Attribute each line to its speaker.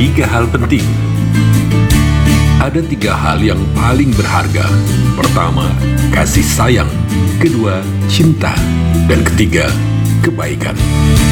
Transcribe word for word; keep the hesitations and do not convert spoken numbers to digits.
Speaker 1: tiga hal penting. Ada tiga hal yang paling berharga. Pertama, kasih sayang. Kedua, cinta. Dan ketiga, kebaikan.